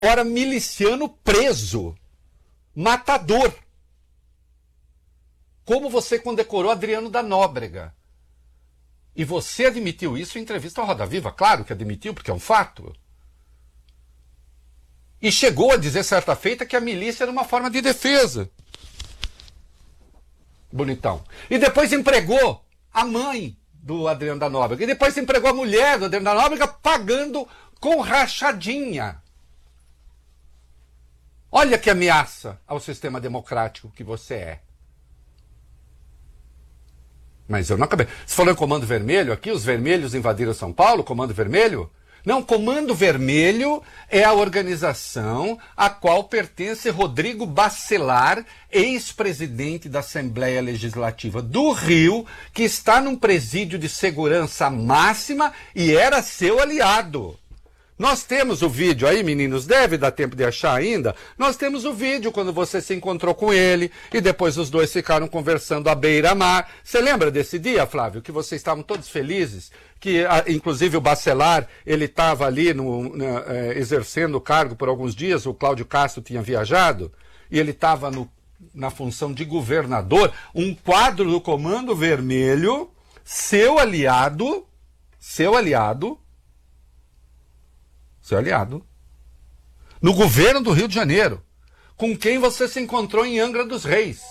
Agora miliciano preso, matador. Como você condecorou Adriano da Nóbrega. E você admitiu isso em entrevista à Roda Viva, claro que admitiu, porque é um fato. E chegou a dizer certa feita que a milícia era uma forma de defesa. Bonitão. E depois empregou a mãe do Adriano da Nóbrega. E depois empregou a mulher do Adriano da Nóbrega pagando com rachadinha. Olha que ameaça ao sistema democrático que você é. Mas eu não acabei. Você falou em Comando Vermelho aqui? Os vermelhos invadiram São Paulo? Comando Vermelho? Não, Comando Vermelho é a organização a qual pertence Rodrigo Bacelar, ex-presidente da Assembleia Legislativa do Rio, que está num presídio de segurança máxima e era seu aliado. Nós temos o vídeo aí, meninos, deve dar tempo de achar ainda. Nós temos o vídeo quando você se encontrou com ele e depois os dois ficaram conversando à beira-mar. Você lembra desse dia, Flávio, que vocês estavam todos felizes? Que, inclusive, o Bacelar, ele estava ali exercendo o cargo por alguns dias, o Cláudio Castro tinha viajado, e ele estava na função de governador, um quadro do Comando Vermelho, seu aliado, no governo do Rio de Janeiro, com quem você se encontrou em Angra dos Reis.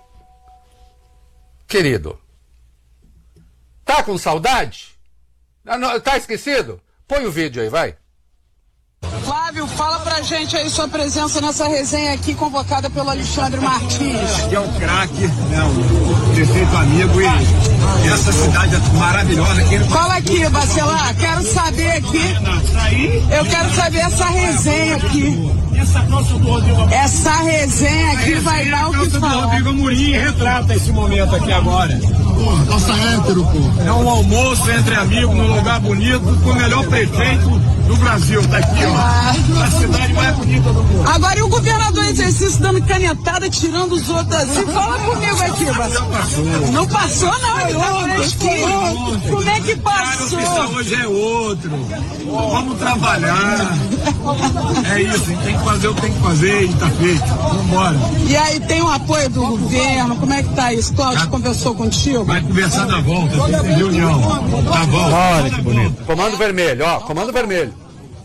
Querido, tá com saudade? Tá esquecido? Põe o vídeo aí, vai. Flávio, fala pra gente aí sua presença nessa resenha aqui convocada pelo Alexandre Martins. Aqui é um craque, né, um prefeito amigo e essa cidade é maravilhosa. Fala aqui, Bacelar, quero saber aqui, eu quero saber essa resenha aqui. Essa resenha aqui vai dar o que falar. O Rodrigo Amorim retrata esse momento aqui agora. Porra, calça hétero, pô. É um almoço entre amigos num lugar bonito com o melhor prefeito do Brasil. Tá aqui, ó. A cidade mais bonita do mundo. Agora, e o governador em exercício dando canetada, tirando os outros assim? Fala comigo aqui, Bacelar. Não passou, não. Ele tá fresquinho. Como é que passou? Cara, hoje é outro. Vamos trabalhar. É isso, a gente tem que fazer o que tem que fazer e tá feito. Vambora. E aí, tem o apoio do governo? Como é que tá isso? Cláudio conversou contigo? Vai conversar na volta, tem reunião. Tá bom. Olha que bonito. Comando Vermelho, ó, Comando Vermelho.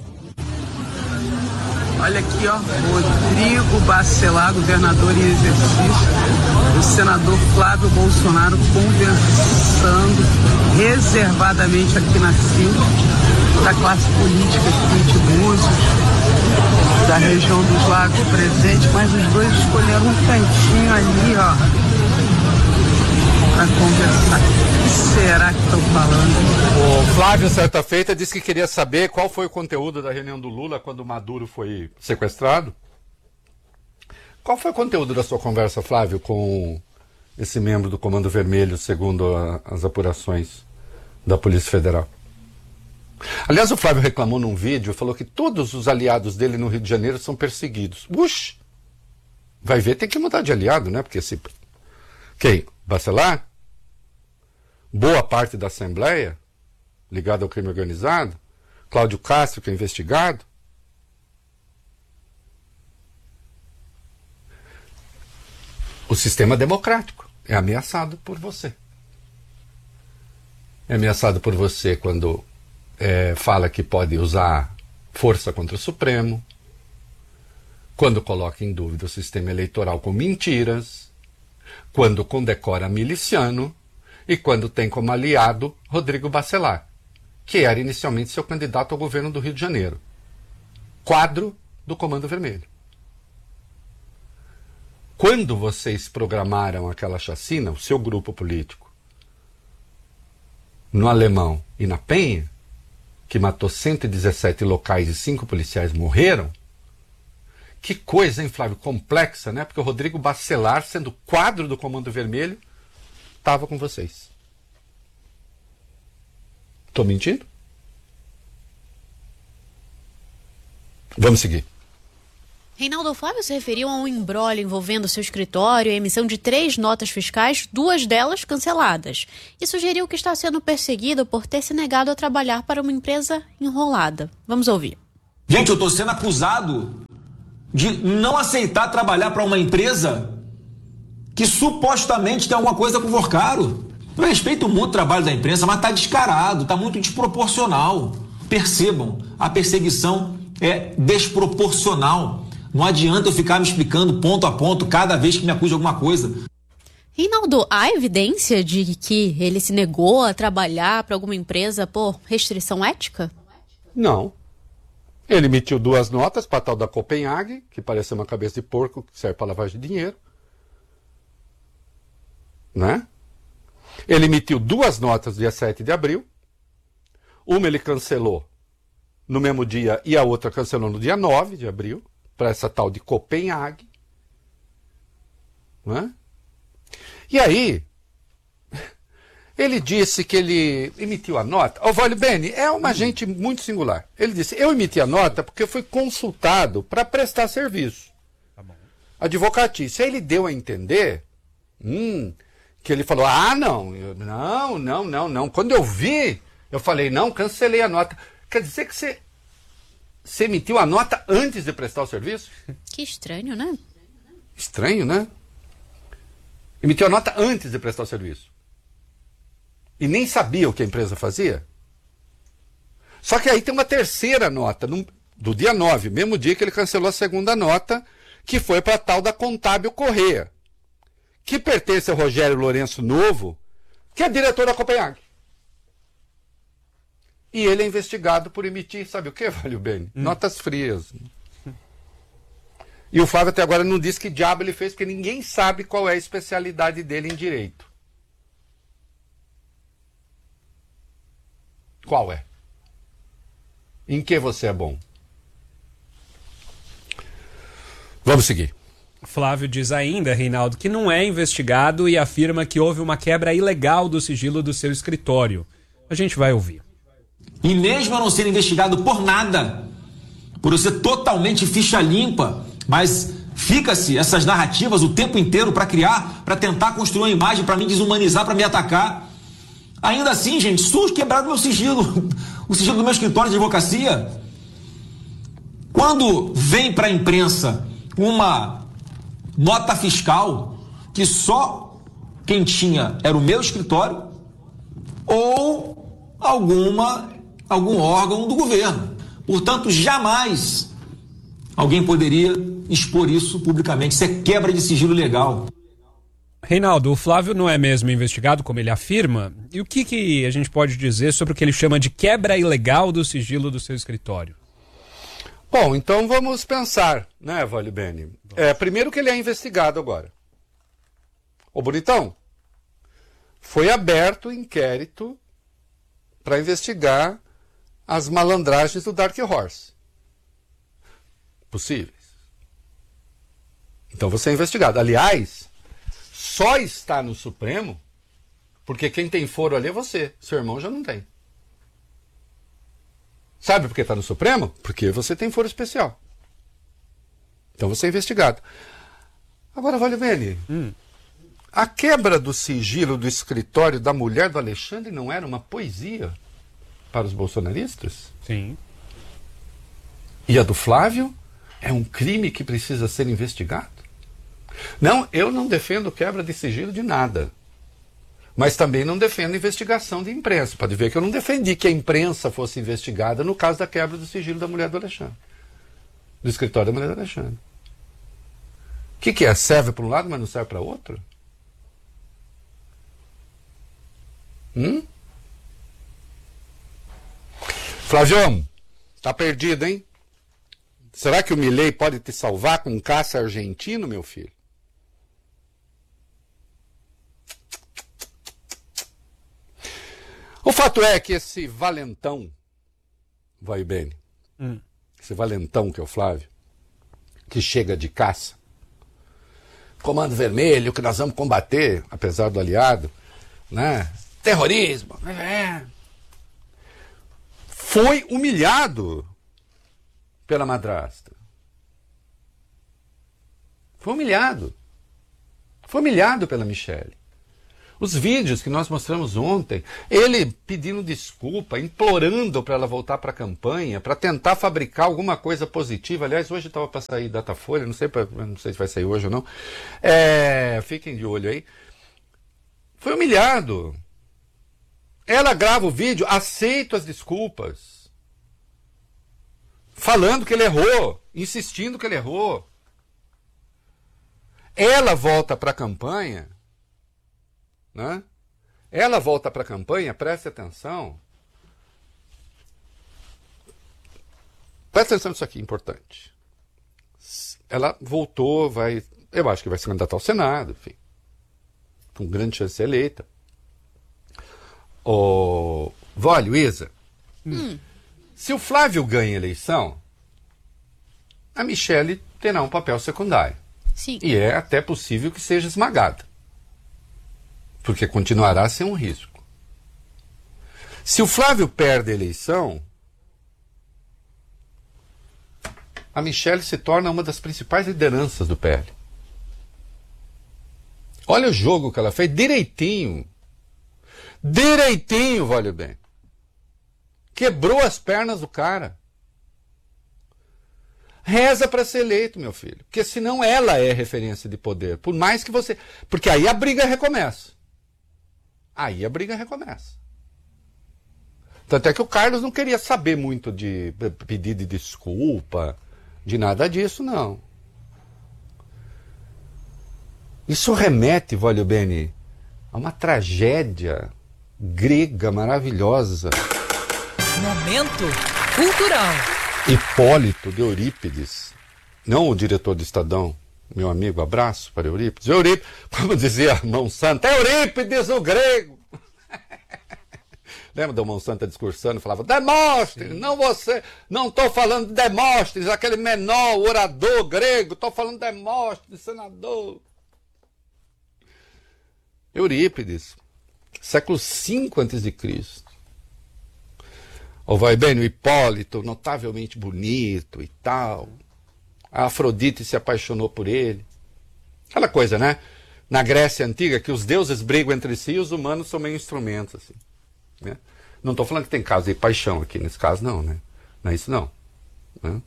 Olha aqui, ó, Rodrigo Bacelar, governador em exercício, o senador Flávio Bolsonaro conversando reservadamente aqui na fila da classe política aqui de Búzios, da região dos Lagos presente, mas os dois escolheram um cantinho ali, ó, para conversar. O que será que estão falando? O Flávio, certa feita, disse que queria saber qual foi o conteúdo da reunião do Lula quando o Maduro foi sequestrado. Qual foi o conteúdo da sua conversa, Flávio, com esse membro do Comando Vermelho, segundo as apurações da Polícia Federal? Aliás, o Flávio reclamou num vídeo, falou que todos os aliados dele no Rio de Janeiro são perseguidos. Uxi! Vai ver, tem que mudar de aliado, né? Porque se... Quem? Bacelar? Boa parte da Assembleia, ligada ao crime organizado? Cláudio Castro, que é investigado? O sistema democrático é ameaçado por você. É ameaçado por você quando fala que pode usar força contra o Supremo, quando coloca em dúvida o sistema eleitoral com mentiras, quando condecora miliciano e quando tem como aliado Rodrigo Bacelar, que era inicialmente seu candidato ao governo do Rio de Janeiro. Quadro do Comando Vermelho. Quando vocês programaram aquela chacina, o seu grupo político, no Alemão e na Penha, que matou 117 locais e 5 policiais morreram, que coisa, hein, Flávio? Complexa, né? Porque o Rodrigo Bacelar, sendo quadro do Comando Vermelho, estava com vocês. Estou mentindo? Vamos seguir. Reinaldo, Flávio se referiu a um imbróglio envolvendo seu escritório e a emissão de 3 notas fiscais, 2 delas canceladas. E sugeriu que está sendo perseguido por ter se negado a trabalhar para uma empresa enrolada. Vamos ouvir. Gente, eu estou sendo acusado de não aceitar trabalhar para uma empresa que supostamente tem alguma coisa com o Vorcaro. Eu respeito muito o trabalho da imprensa, mas está descarado, está muito desproporcional. Percebam, a perseguição é desproporcional. Não adianta eu ficar me explicando ponto a ponto cada vez que me acusa de alguma coisa. Reinaldo, há evidência de que ele se negou a trabalhar para alguma empresa por restrição ética? Não. Ele emitiu 2 notas para a tal da Copenhague, que parece uma cabeça de porco que serve para lavagem de dinheiro. Né? Ele emitiu 2 notas dia 7 de abril. Uma ele cancelou no mesmo dia e a outra cancelou no dia 9 de abril, para essa tal de Copenhague. Né? E aí, ele disse que ele emitiu a nota. O Vale Bene é uma gente muito singular. Ele disse, eu emiti a nota porque eu fui consultado para prestar serviço. Tá bom. Advocatício. Aí ele deu a entender que ele falou, não. Quando eu vi, eu falei, não, cancelei a nota. Quer dizer que você emitiu a nota antes de prestar o serviço? Que estranho, né? Estranho, né? Emitiu a nota antes de prestar o serviço. E nem sabia o que a empresa fazia. Só que aí tem uma terceira nota, do dia 9, mesmo dia que ele cancelou a segunda nota, que foi para a tal da Contábil Correia, que pertence ao Rogério Lourenço Novo, que é diretor da Copenhague. E ele é investigado por emitir, sabe o que, Valeu Bene? Notas frias. E o Flávio até agora não disse que diabo ele fez, porque ninguém sabe qual é a especialidade dele em direito. Qual é? Em que você é bom? Vamos seguir. Flávio diz ainda, Reinaldo, que não é investigado e afirma que houve uma quebra ilegal do sigilo do seu escritório. A gente vai ouvir. E mesmo eu não ser investigado por nada, por eu ser totalmente ficha limpa, mas fica-se essas narrativas o tempo inteiro para criar, para tentar construir uma imagem, para me desumanizar, para me atacar. Ainda assim, gente, surge quebrado meu sigilo, o sigilo do meu escritório de advocacia. Quando vem para a imprensa uma nota fiscal que só quem tinha era o meu escritório ou algum órgão do governo. Portanto, jamais alguém poderia expor isso publicamente. Isso é quebra de sigilo legal. Reinaldo, o Flávio não é mesmo investigado, como ele afirma? E o que a gente pode dizer sobre o que ele chama de quebra ilegal do sigilo do seu escritório? Bom, então vamos pensar, né, Vale Bene? Primeiro que ele é investigado agora. Ô, bonitão, foi aberto o inquérito para investigar as malandragens do Dark Horse. Possíveis. Então você é investigado. Aliás, só está no Supremo porque quem tem foro ali é você. Seu irmão já não tem. Sabe por que está no Supremo? Porque você tem foro especial. Então você é investigado. Agora, Vale Bene, a quebra do sigilo do escritório da mulher do Alexandre não era uma poesia para os bolsonaristas? Sim. E a do Flávio é um crime que precisa ser investigado? Não, eu não defendo quebra de sigilo de nada. Mas também não defendo investigação de imprensa. Pode ver que eu não defendi que a imprensa fosse investigada no caso da quebra do sigilo da mulher do Alexandre. Do escritório da mulher do Alexandre. O que é? Serve para um lado, mas não serve para outro? Flávio, tá perdido, hein? Será que o Milei pode te salvar com um caça argentino, meu filho? O fato é que esse valentão, vai bem, esse valentão que é o Flávio, que chega de caça, Comando Vermelho, que nós vamos combater, apesar do aliado, né? Terrorismo, foi humilhado pela madrasta. Foi humilhado. Foi humilhado pela Michele. Os vídeos que nós mostramos ontem, ele pedindo desculpa, implorando para ela voltar para a campanha, para tentar fabricar alguma coisa positiva. Aliás, hoje estava para sair Datafolha, não sei se vai sair hoje ou não. Fiquem de olho aí. Foi humilhado. Ela grava o vídeo, aceita as desculpas, falando que ele errou, insistindo que ele errou. Ela volta para a campanha, né? Ela volta para a campanha, preste atenção. Presta atenção nisso aqui, importante. Ela voltou, eu acho que vai se candidatar ao Senado, enfim, com grande chance de ser eleita. Vó Luísa, se o Flávio ganha a eleição, a Michele terá um papel secundário. Sim. E é até possível que seja esmagada. Porque continuará a ser um risco. Se o Flávio perde a eleição, a Michele se torna uma das principais lideranças do PL. Olha o jogo que ela fez direitinho. Direitinho, vale bem. Quebrou as pernas do cara. Reza para ser eleito, meu filho. Porque senão ela é referência de poder. Por mais que você... Porque aí a briga recomeça. Tanto é que o Carlos não queria saber muito de pedido de desculpa, de nada disso, não. Isso remete, voglio bene, a uma tragédia grega maravilhosa. Momento cultural. Hipólito de Eurípides, não o diretor do Estadão, meu amigo, abraço para Eurípides. Eurípides, como dizia a Mão Santa, Eurípides o grego. Lembra da Mão Santa discursando? Falava, Demóstenes, não você, não estou falando de Demóstenes, aquele menor orador grego, estou falando de Demóstenes, senador. Eurípides, século V a.C. Ou vai bem, o Hipólito, notavelmente bonito e tal. A Afrodite se apaixonou por ele. Aquela coisa, né? Na Grécia Antiga, que os deuses brigam entre si e os humanos são meio instrumentos, assim. Né? Não estou falando que tem caso de paixão aqui, nesse caso não, né? Não é isso não. Né?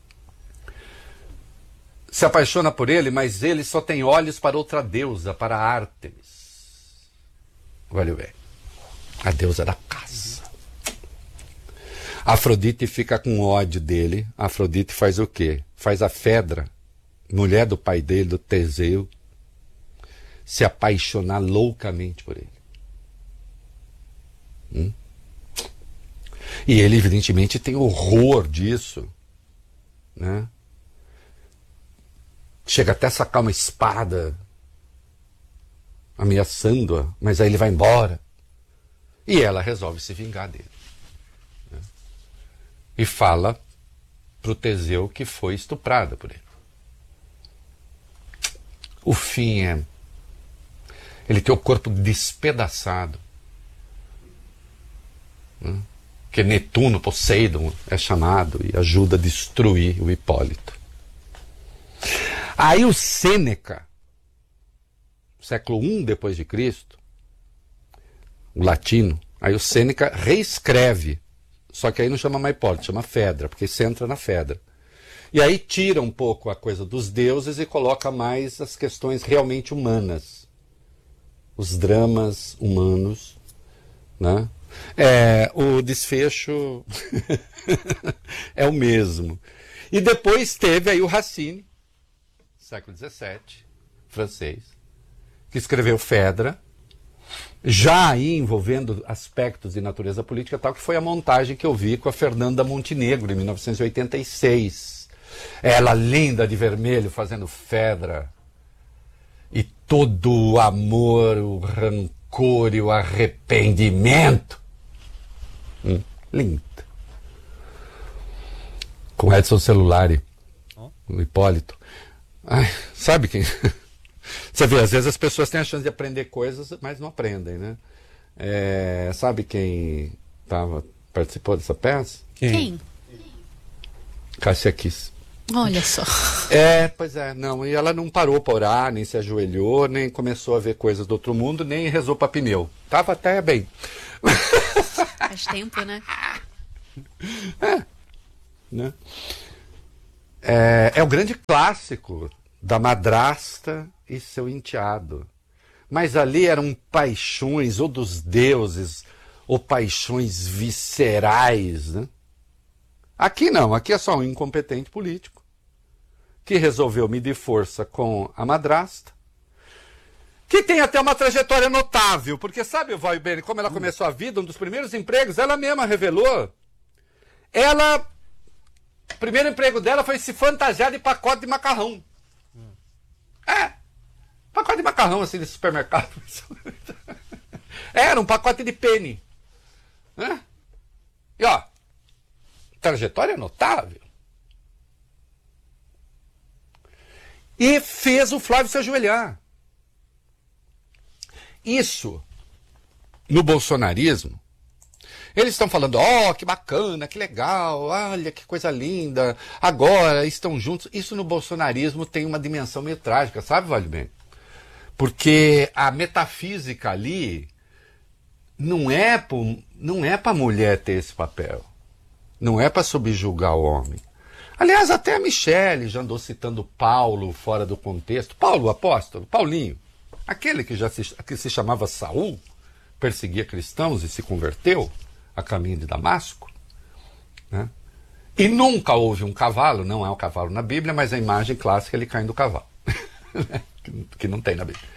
Se apaixona por ele, mas ele só tem olhos para outra deusa, para Ártemis. Olha bem. A deusa da caça. Afrodite fica com ódio dele. Afrodite faz o quê? Faz a Fedra, mulher do pai dele, do Teseu, se apaixonar loucamente por ele. E ele, evidentemente, tem horror disso. Né? Chega até a sacar uma espada, ameaçando-a, mas aí ele vai embora. E ela resolve se vingar dele. E fala para o Teseu que foi estuprada por ele. O fim é... Ele tem o corpo despedaçado. Que Netuno, Poseidon, é chamado e ajuda a destruir o Hipólito. Aí o Sêneca, século I depois de Cristo, o latino, aí o Sêneca reescreve. Só que aí não chama mais Hipólito, chama Fedra, porque você entra na Fedra. E aí tira um pouco a coisa dos deuses e coloca mais as questões realmente humanas. Os dramas humanos. Né? O desfecho é o mesmo. E depois teve aí o Racine, século XVII, francês, que escreveu Fedra, já aí envolvendo aspectos de natureza política, tal que foi a montagem que eu vi com a Fernanda Montenegro, em 1986. Ela linda de vermelho, fazendo Fedra. E todo o amor, o rancor e o arrependimento. Lindo. Com Edson Celulari, o Hipólito. Ai, sabe quem... Você vê, às vezes as pessoas têm a chance de aprender coisas, mas não aprendem, né? Sabe quem participou dessa peça? Quem? Cássia Kiss. Olha só. Pois é, não, e ela não parou para orar, nem se ajoelhou, nem começou a ver coisas do outro mundo, nem rezou para pneu. Tava até bem. Faz tempo, né? Né? É o grande clássico da madrasta e seu enteado. Mas ali eram paixões ou dos deuses, ou paixões viscerais, né? Aqui não, aqui é só um incompetente político que resolveu medir força com a madrasta, que tem até uma trajetória notável, porque sabe, Val Bene, como ela começou a vida, um dos primeiros empregos, ela mesma revelou, o primeiro emprego dela foi se fantasiar de pacote de macarrão. Pacote de macarrão, assim, de supermercado. Era um pacote de penne. E ó, trajetória notável. E fez o Flávio se ajoelhar. Isso, no bolsonarismo, eles estão falando, que bacana, que legal, olha que coisa linda, agora estão juntos. Isso no bolsonarismo tem uma dimensão meio trágica, sabe, Vale Bem? Porque a metafísica ali não é para a mulher ter esse papel. Não é para subjugar o homem. Aliás, até a Michele já andou citando Paulo fora do contexto. Paulo, o apóstolo, Paulinho, aquele que se chamava Saul, perseguia cristãos e se converteu a caminho de Damasco. Né? E nunca houve um cavalo, não é o cavalo na Bíblia, mas a imagem clássica é ele caindo do cavalo. Que não tem na Bíblia.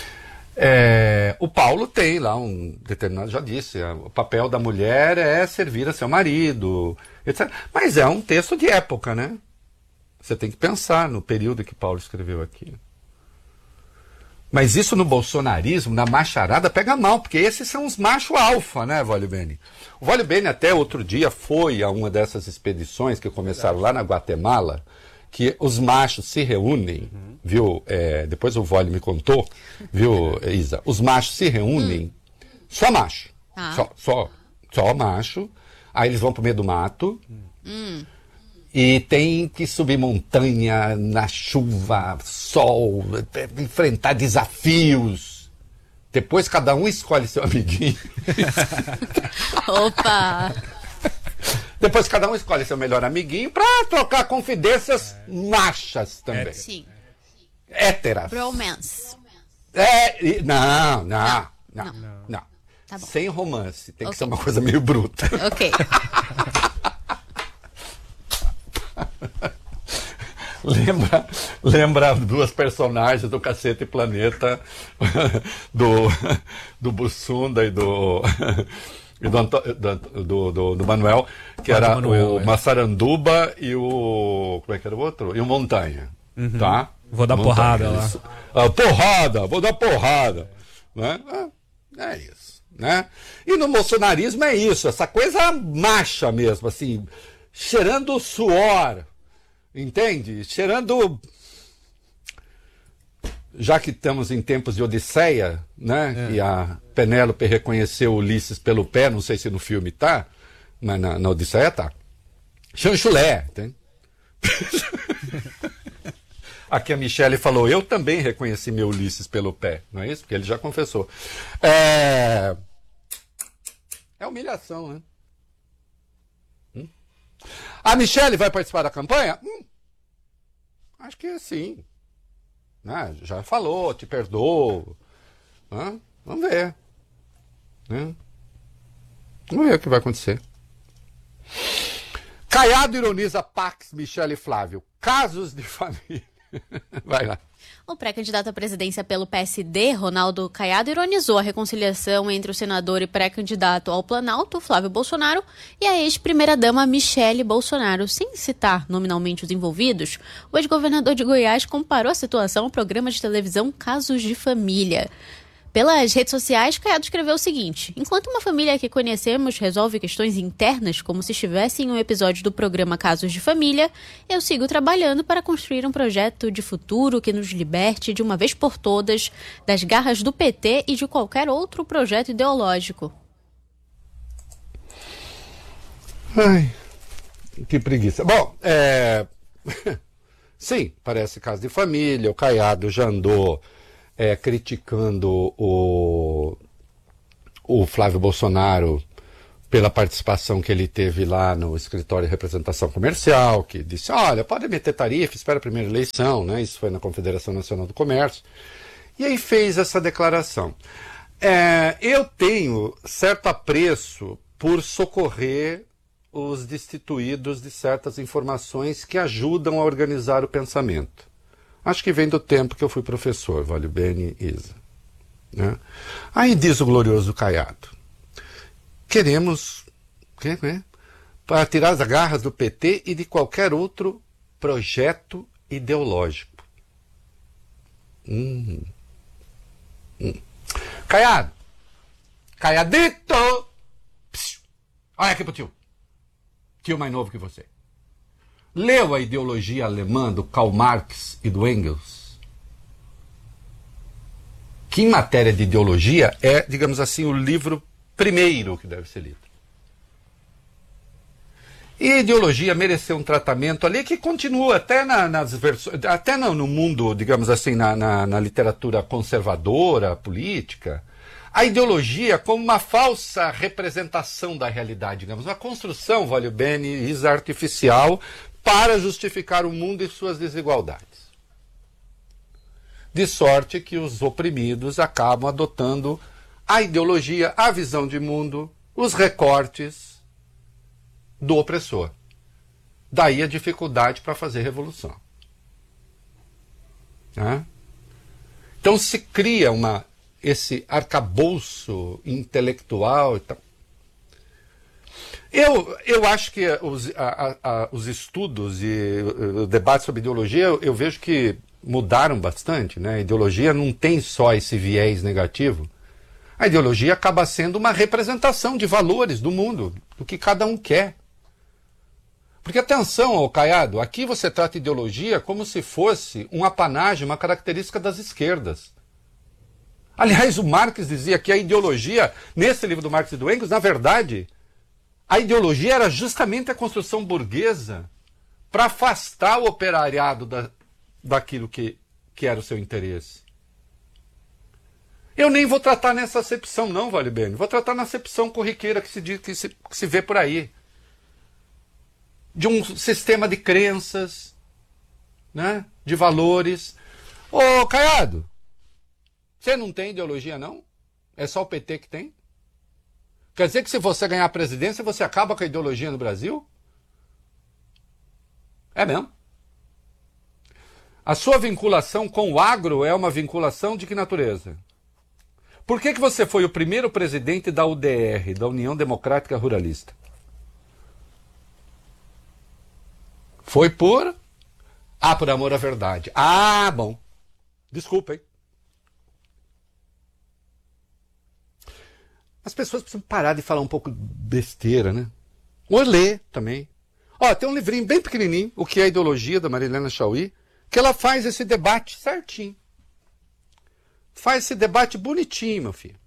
O Paulo tem lá um determinado, já disse, o papel da mulher é servir a seu marido, etc. Mas é um texto de época, né? Você tem que pensar no período que Paulo escreveu aqui. Mas isso no bolsonarismo, na macharada, pega mal, porque esses são os machos alfa, né, Vale Bene? O Vale Bene até outro dia foi a uma dessas expedições que começaram lá na Guatemala, que os machos se reúnem, viu? Depois o Vole me contou, viu, Isa? Os machos se reúnem, só macho, só macho, aí eles vão pro meio do mato, e tem que subir montanha, na chuva, sol, enfrentar desafios. Depois cada um escolhe seu amiguinho. Opa! Depois cada um escolhe seu melhor amiguinho pra trocar confidências machas também. Sim. Héteras. Bromance. Não. Tá bom. Sem romance. Tem que ser uma coisa meio bruta. Ok. Lembra duas personagens do Cacete e Planeta, do Bussunda e do Manuel, que era o Massaranduba e o... Como é que era o outro? E o Montanha. Tá? Vou dar porrada lá. Vou dar porrada. Né? É isso. Né? E no bolsonarismo é isso, essa coisa macha mesmo, assim, cheirando suor. Entende? Cheirando... Já que estamos em tempos de Odisseia, né? E a Penélope reconheceu Ulisses pelo pé, não sei se no filme tá, mas na Odisseia tá. Chanchulé, tem? Aqui a Michele falou, eu também reconheci meu Ulisses pelo pé, não é isso? Porque ele já confessou. É humilhação, né? A Michele vai participar da campanha? Acho que sim. Né? Já falou, te perdoo. Vamos ver. Né? Vamos ver o que vai acontecer. Caiado ironiza Pax, Michele e Flávio. Casos de família. Vai lá. O pré-candidato à presidência pelo PSD, Ronaldo Caiado, ironizou a reconciliação entre o senador e pré-candidato ao Planalto, Flávio Bolsonaro, e a ex-primeira-dama Michele Bolsonaro. Sem citar nominalmente os envolvidos, o ex-governador de Goiás comparou a situação ao programa de televisão Casos de Família. Pelas redes sociais, Caiado escreveu o seguinte: enquanto uma família que conhecemos resolve questões internas como se estivesse em um episódio do programa Casos de Família, eu sigo trabalhando para construir um projeto de futuro que nos liberte de uma vez por todas das garras do PT e de qualquer outro projeto ideológico. Ai, que preguiça. Bom, Sim, parece caso de família. O Caiado já andou criticando o Flávio Bolsonaro pela participação que ele teve lá no escritório de representação comercial, que disse, olha, pode meter tarifa, espera a primeira eleição, né? Isso foi na Confederação Nacional do Comércio. E aí fez essa declaração. Eu tenho certo apreço por socorrer os destituídos de certas informações que ajudam a organizar o pensamento. Acho que vem do tempo que eu fui professor, Vale Bene e Isa. Né? Aí diz o glorioso Caiado, queremos para tirar as garras do PT e de qualquer outro projeto ideológico. Caiado, Caiadito, olha aqui pro tio mais novo que você. Leu a ideologia alemã do Karl Marx e do Engels? Que em matéria de ideologia é, digamos assim, o livro primeiro que deve ser lido. E a ideologia mereceu um tratamento ali que continua até nas versões, até no mundo, digamos assim, na literatura conservadora, política. A ideologia como uma falsa representação da realidade, digamos, uma construção, Vale Bene, Isa, artificial para justificar o mundo e suas desigualdades. De sorte que os oprimidos acabam adotando a ideologia, a visão de mundo, os recortes do opressor. Daí a dificuldade para fazer revolução. Né? Então se cria esse arcabouço intelectual e tal. Eu acho que os estudos e o debate sobre ideologia, eu vejo que mudaram bastante. Né? A ideologia não tem só esse viés negativo. A ideologia acaba sendo uma representação de valores do mundo, do que cada um quer. Porque, atenção, Caiado, aqui você trata ideologia como se fosse um apanágio, uma característica das esquerdas. Aliás, o Marx dizia que a ideologia, nesse livro do Marx e do Engels, na verdade, a ideologia era justamente a construção burguesa para afastar o operariado daquilo que era o seu interesse. Eu nem vou tratar nessa acepção não, Vale Bene. Vou tratar na acepção corriqueira que se vê por aí. De um sistema de crenças, né? De valores. Ô, Caiado, você não tem ideologia, não? É só o PT que tem? Quer dizer que se você ganhar a presidência, você acaba com a ideologia no Brasil? É mesmo. A sua vinculação com o agro é uma vinculação de que natureza? Por que você foi o primeiro presidente da UDR, da União Democrática Ruralista? Foi por amor à verdade. Ah, bom. Desculpa, hein? As pessoas precisam parar de falar um pouco besteira, né? Ou ler também. Ó, tem um livrinho bem pequenininho, O que é a Ideologia, da Marilena Chauí, que ela faz esse debate certinho. Faz esse debate bonitinho, meu filho.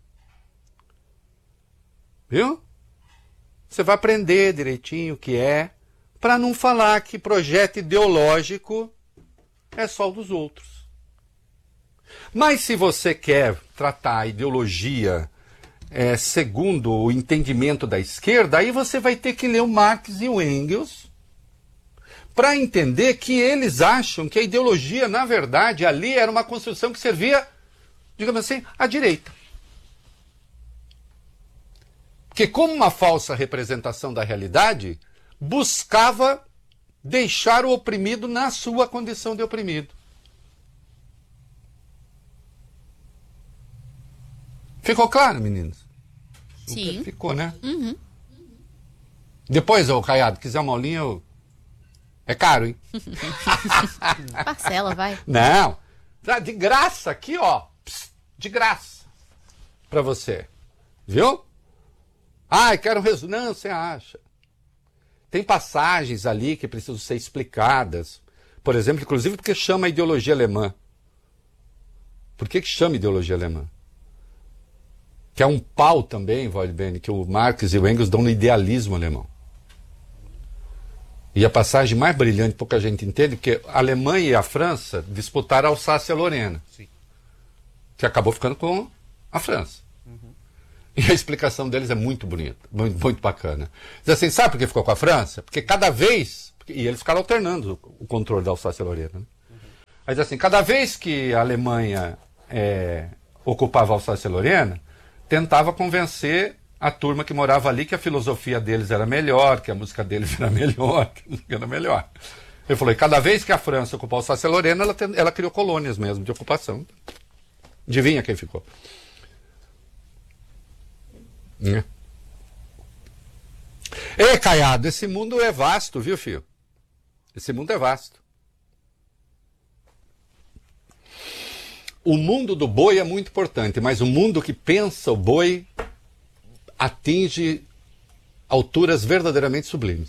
Viu? Você vai aprender direitinho o que é, para não falar que projeto ideológico é só o dos outros. Mas se você quer tratar a ideologia segundo o entendimento da esquerda, aí você vai ter que ler o Marx e o Engels para entender que eles acham que a ideologia, na verdade, ali era uma construção que servia, digamos assim, à direita. Que, como uma falsa representação da realidade, buscava deixar o oprimido na sua condição de oprimido. Ficou claro, meninos? Sim. Ficou, né? Uhum. Depois, ô Caiado, quiser uma aulinha, é caro, hein? Parcela, vai. Não. De graça aqui, ó. De graça. Pra você. Viu? Ah, quero resumo. Não, você acha. Tem passagens ali que precisam ser explicadas. Por exemplo, inclusive porque chama ideologia alemã. Por que chama ideologia alemã? Que é um pau também, Vale Bene, que o Marx e o Engels dão no idealismo alemão. E a passagem mais brilhante, pouca gente entende, que a Alemanha e a França disputaram a Alsácia-Lorena. Sim. Que acabou ficando com a França. E a explicação deles é muito bonita, muito, muito bacana. Diz assim, sabe por que ficou com a França? Porque cada vez... E eles ficaram alternando o controle da Alsácia-Lorena. Né? Mas assim, cada vez que a Alemanha ocupava a Alsácia-Lorena, tentava convencer a turma que morava ali que a filosofia deles era melhor, que a música deles era melhor, que a música era melhor. Ele falou, e cada vez que a França ocupou a Alsácia-Lorena, ela criou colônias mesmo de ocupação. Adivinha quem ficou? Ei, Caiado, esse mundo é vasto, viu, filho? Esse mundo é vasto. O mundo do boi é muito importante, mas o mundo que pensa o boi atinge alturas verdadeiramente sublimes.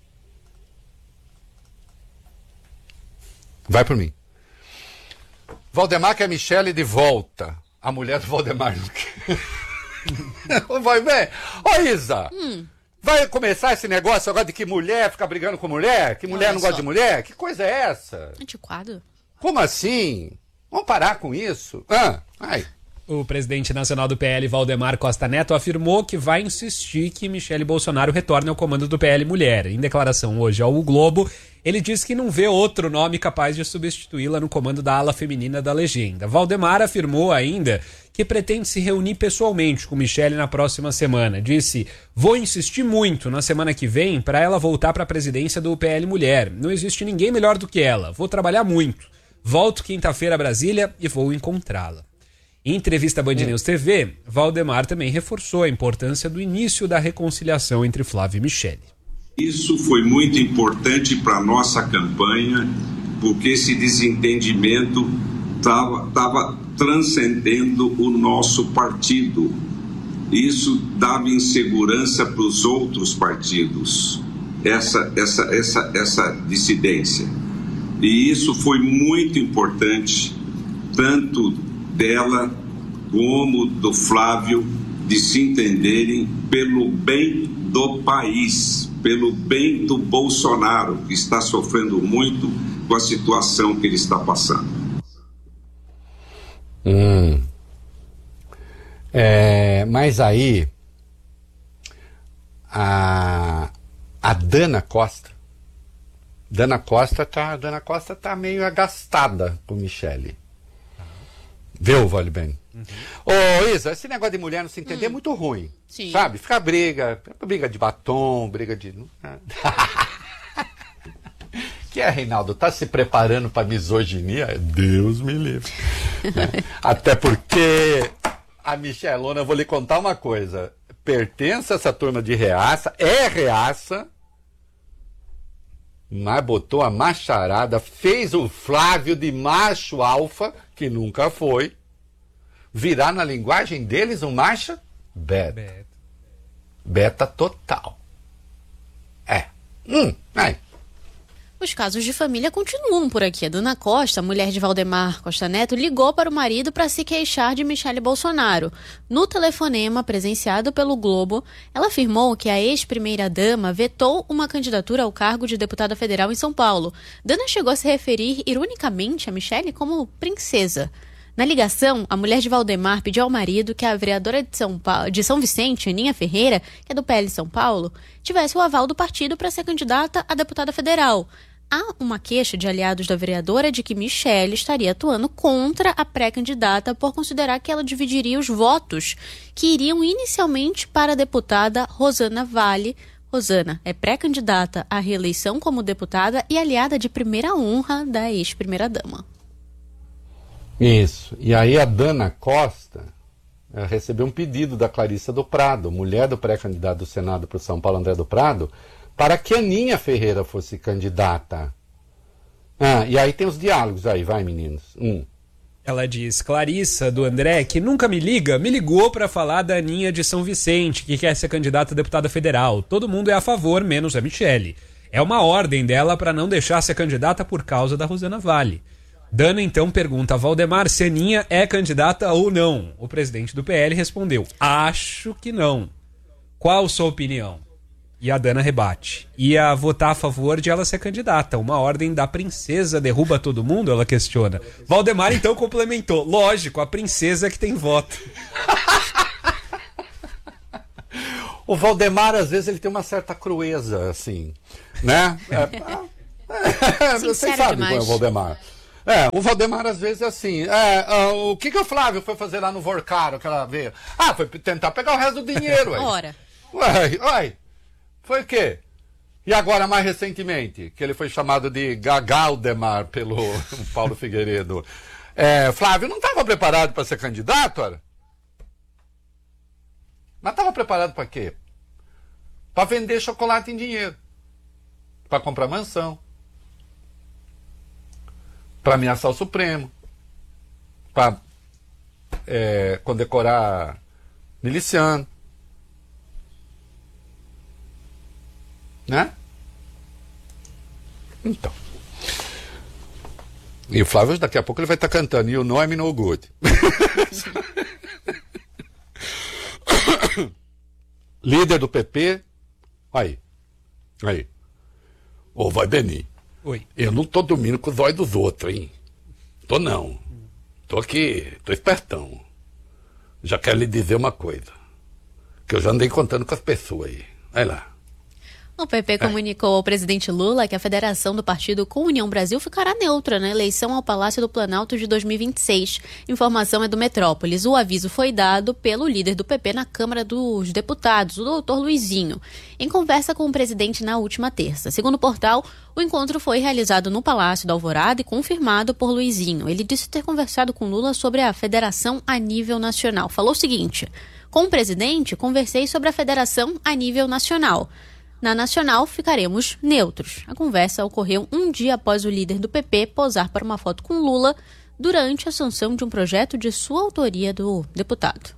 Vai por mim. Valdemar quer a Michele de volta. A mulher do Valdemar não quer. Vai ver. Ô, Isa. Vai começar esse negócio agora de que mulher fica brigando com mulher? Que mulher não gosta de mulher? Que coisa é essa? Antiquado. Como assim? Vamos parar com isso? Ai. O presidente nacional do PL, Valdemar Costa Neto, afirmou que vai insistir que Michele Bolsonaro retorne ao comando do PL Mulher. Em declaração hoje ao O Globo, ele disse que não vê outro nome capaz de substituí-la no comando da ala feminina da legenda. Valdemar afirmou ainda que pretende se reunir pessoalmente com Michele na próxima semana. Disse, vou insistir muito na semana que vem para ela voltar para a presidência do PL Mulher. Não existe ninguém melhor do que ela. Vou trabalhar muito. Volto quinta-feira a Brasília e vou encontrá-la. Em entrevista à Band News TV, Valdemar também reforçou a importância do início da reconciliação entre Flávio e Michele. Isso foi muito importante para a nossa campanha, porque esse desentendimento estava transcendendo o nosso partido. Isso dava insegurança para os outros partidos, essa dissidência. E isso foi muito importante, tanto dela como do Flávio, de se entenderem pelo bem do país, pelo bem do Bolsonaro, que está sofrendo muito com a situação que ele está passando. Mas aí a Dana Costa tá meio agastada com Michele. Viu, vale bem? Ô, Isa, esse negócio de mulher não se entender é muito ruim. Sim. Sabe? Fica briga de batom, briga de... Que é, Reinaldo? Tá se preparando pra misoginia? Deus me livre. Até porque a Michelona, eu vou lhe contar uma coisa. Pertence a essa turma de reaça, é reaça, mas botou a macharada, fez o Flávio de macho alfa, que nunca foi, virar na linguagem deles um macho beta. Beta total. Aí. Os casos de família continuam por aqui. A Dana Costa, mulher de Valdemar Costa Neto, ligou para o marido para se queixar de Michele Bolsonaro. No telefonema presenciado pelo Globo, ela afirmou que a ex-primeira-dama vetou uma candidatura ao cargo de deputada federal em São Paulo. Dana chegou a se referir, ironicamente, a Michele como princesa. Na ligação, a mulher de Valdemar pediu ao marido que a vereadora de São Vicente, Aninha Ferreira, que é do PL São Paulo, tivesse o aval do partido para ser candidata a deputada federal. Há uma queixa de aliados da vereadora de que Michele estaria atuando contra a pré-candidata por considerar que ela dividiria os votos que iriam inicialmente para a deputada Rosana Vale. Rosana é pré-candidata à reeleição como deputada e aliada de primeira honra da ex-primeira-dama. Isso. E aí a Dana Costa recebeu um pedido da Clarissa do Prado, mulher do pré-candidato do Senado para o São Paulo, André do Prado, para que Aninha Ferreira fosse candidata. E aí tem os diálogos aí, vai, meninos. Ela diz, Clarissa, do André, que nunca me liga, me ligou para falar da Aninha de São Vicente, que quer ser candidata a deputada federal. Todo mundo é a favor, menos a Michele. É uma ordem dela para não deixar ser candidata por causa da Rosana Vale. Dana então pergunta a Valdemar se Aninha é candidata ou não. O presidente do PL respondeu, acho que não. Qual sua opinião? E a Dana rebate. Ia votar a favor de ela ser candidata. Uma ordem da princesa derruba todo mundo? Ela questiona. Valdemar então complementou. Lógico, a princesa é que tem voto. O Valdemar, às vezes, ele tem uma certa crueza, assim, né? Vocês sabem qual é o Valdemar. O Valdemar, às vezes, é assim. O que o Flávio foi fazer lá no Vorcaro, aquela vez? Foi tentar pegar o resto do dinheiro. Ora. Uai. Foi o quê? E agora, mais recentemente, que ele foi chamado de Gagaldemar pelo Paulo Figueiredo. Flávio não estava preparado para ser candidato, ora? Mas estava preparado para quê? Para vender chocolate em dinheiro. Para comprar mansão. Para ameaçar o Supremo. Para condecorar miliciano. Né? Então. E o Flávio, daqui a pouco, ele vai estar cantando You Know I'm No Good. Líder do PP. Aí. Ô, vai, Beni. Oi. Eu não tô dormindo com os olhos dos outros, hein? Tô não. Tô aqui, tô espertão. Já quero lhe dizer uma coisa. Que eu já andei contando com as pessoas aí. Vai lá. O PP comunicou ao presidente Lula que a federação do partido com União Brasil ficará neutra na eleição ao Palácio do Planalto de 2026. Informação é do Metrópolis. O aviso foi dado pelo líder do PP na Câmara dos Deputados, o doutor Luizinho, em conversa com o presidente na última terça. Segundo o portal, o encontro foi realizado no Palácio da Alvorada e confirmado por Luizinho. Ele disse ter conversado com Lula sobre a federação a nível nacional. Falou o seguinte: com o presidente, conversei sobre a federação a nível nacional. Na Nacional, ficaremos neutros. A conversa ocorreu um dia após o líder do PP posar para uma foto com Lula durante a sanção de um projeto de sua autoria do deputado.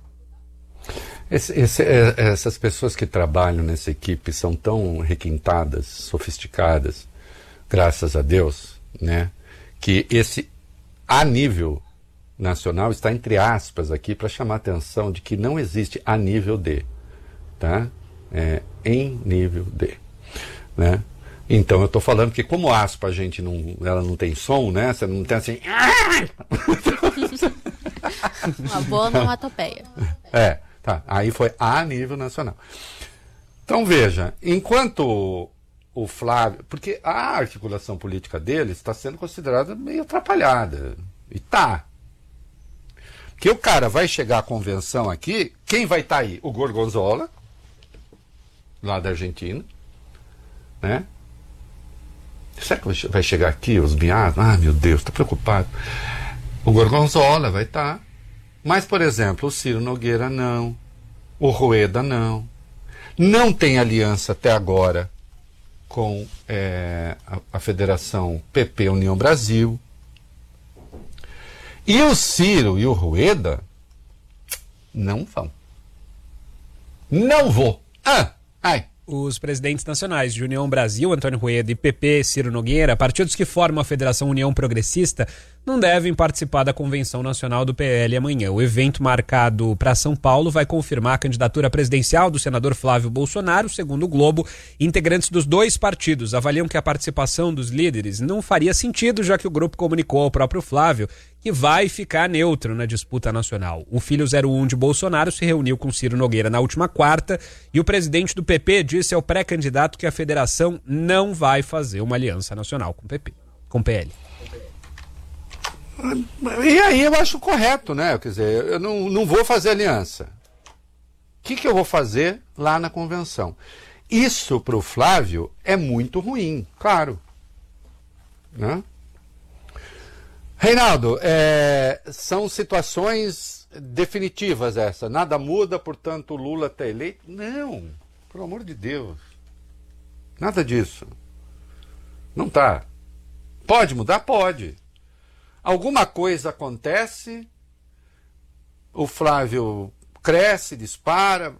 Essas pessoas que trabalham nessa equipe são tão requintadas, sofisticadas, graças a Deus, né, que esse a nível nacional está entre aspas aqui para chamar a atenção de que não existe a nível de, tá? Em nível de, né? Então eu estou falando que como aspa a gente ela não tem som, né? Você não tem assim. Uma boa onomatopeia. Tá. Aí foi a nível nacional. Então veja, enquanto o Flávio, porque a articulação política dele está sendo considerada meio atrapalhada. E tá. Que o cara vai chegar à convenção aqui, quem vai estar aí? O Gorgonzola, lá da Argentina, né? Será que vai chegar aqui os Biás? Meu Deus, estou preocupado. O Gorgonzola vai estar. Mas, por exemplo, o Ciro Nogueira não. O Rueda não. Não tem aliança até agora com a Federação PP União Brasil. E o Ciro e o Rueda não vão. Não vou. Os presidentes nacionais de União Brasil, Antônio Rueda, e PP, Ciro Nogueira, partidos que formam a Federação União Progressista, não devem participar da Convenção Nacional do PL amanhã. O evento marcado para São Paulo vai confirmar a candidatura presidencial do senador Flávio Bolsonaro. Segundo o Globo, integrantes dos dois partidos avaliam que a participação dos líderes não faria sentido, já que o grupo comunicou ao próprio Flávio que vai ficar neutro na disputa nacional. O filho 01 de Bolsonaro se reuniu com Ciro Nogueira na última quarta e o presidente do PP disse ao pré-candidato que a federação não vai fazer uma aliança nacional com PL. E aí eu acho correto, né? Quer dizer, eu não vou fazer aliança. O que eu vou fazer lá na convenção? Isso para o Flávio é muito ruim, claro. Né? Reinaldo, são situações definitivas essa. Nada muda, portanto o Lula está eleito? Não, pelo amor de Deus. Nada disso. Não tá. Pode mudar? Pode. Alguma coisa acontece, o Flávio cresce, dispara.